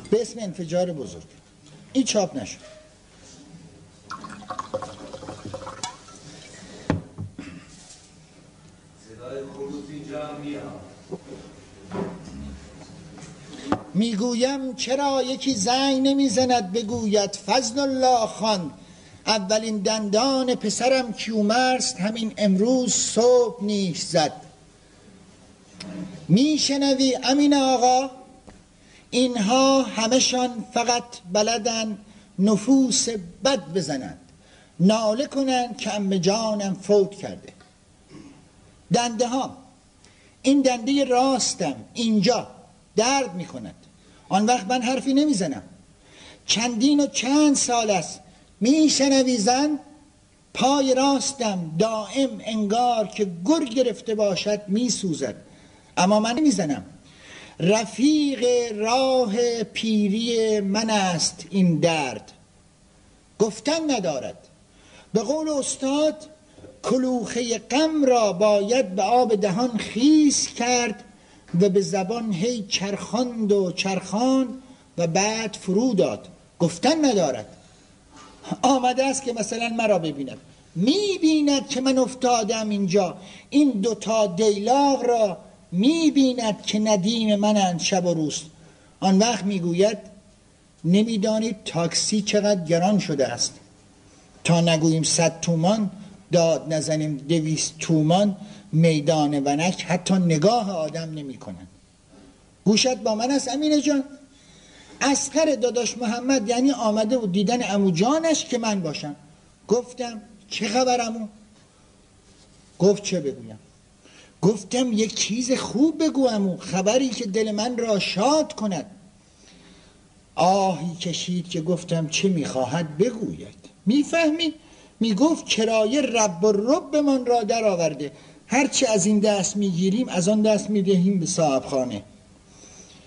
به اسم انفجار بزرگ. این چاپ نشد. میگویم چرا یکی زنگ نمیزند بگوید فضل الله خان اولین دندان پسرم کیومرث همین امروز صبح نیش زد. میشنوی امین آقا؟ اینها همشان فقط بلدن نفوس بد بزنند، ناله کنند که عمه جانم فوت کرده. دنده ها، این دنده راستم اینجا درد می کند. آن وقت من حرفی نمیزنم. چندین و چند سال است میشنوی زن؟ پای راستم دائم انگار که گرگ گرفته باشد میسوزد، اما من نمیزنم. رفیق راه پیری من است این درد، گفتن ندارد. به قول استاد کلوخه غم را باید به آب دهان خیس کرد و به زبان هی چرخاند و چرخاند و بعد فرو داد. گفتن ندارد. آمده است که مثلا مرا ببیند، میبیند که من افتادم اینجا، این دوتا دیلاغ را میبیند که ندیم منند شب و روز. آن وقت میگوید نمیدانید تاکسی چقدر گران شده است، تا نگوییم 100 تومان داد نزنیم 200 تومان میدان ونک حتی نگاه آدم نمی کنن. گوشت با من است امینه جان؟ اصغر داداش محمد یعنی آمده بود دیدن عمو جانش که من باشم. گفتم چه خبر عمو؟ گفت چه بگویم؟ گفتم یک چیز خوب بگو عمو، خبری که دل من را شاد کند. آهی کشید که گفتم چه میخواهد بگوید؟ میفهمی؟ میگفت کرایه رب و رب من را در آورده، هرچی از این دست میگیریم از آن دست میدهیم به صاحب خانه.